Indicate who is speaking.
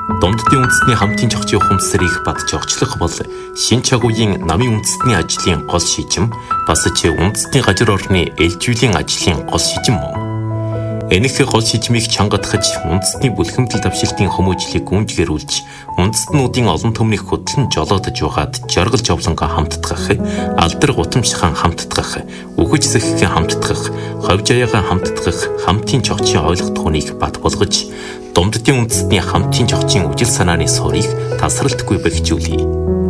Speaker 1: Домддын үндэстний хамтын зохицын ухамсарыг бат зохицлох бол шинэ чагуугийн намын үндэстний ажлын гол шийдвэр бас ч үндэстний газар орны ээлжүүлэн ажлын гол шийдвэр мөн. Энэхүү гол шийдвэрийг чангадахж үндэстний бүлхэмдэл давшилтын хүмүүжлийг гүнжгэрүүлж үндэстнүүдийн олон төмнийг хөтлөн жолоодож угаад жаргал жовлонго хамтдах, алдар гутамшхан хамтдах, үхэж сэххэн хамтдах, ховж аяагаа хамтдах хамтын зохицын ойлгох хүнийг бат болгож Домддын үндэстний хамтын зохицын үжил санааны суурийг тасралтгүй бэхжүүлье.